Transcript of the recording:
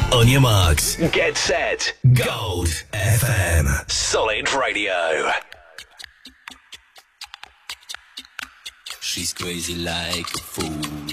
On your marks. Get set. Gold FM. Solid Radio. She's crazy like a fool.